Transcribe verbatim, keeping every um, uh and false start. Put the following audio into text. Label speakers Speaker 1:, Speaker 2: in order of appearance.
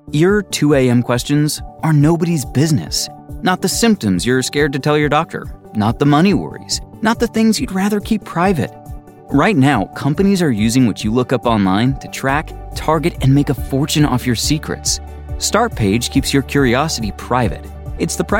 Speaker 1: Your two a.m. questions are nobody's business. Not the symptoms you're scared to tell your doctor. Not the money worries. Not the things you'd rather keep private. Right now, companies are using what you look up online to track, target, and make a fortune off your secrets. Startpage keeps your curiosity private. It's the